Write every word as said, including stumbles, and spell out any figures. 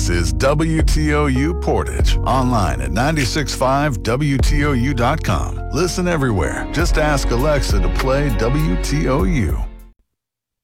This is W T O U Portage, online at nine six five W T O U dot com. Listen everywhere. Just ask Alexa to play W T O U.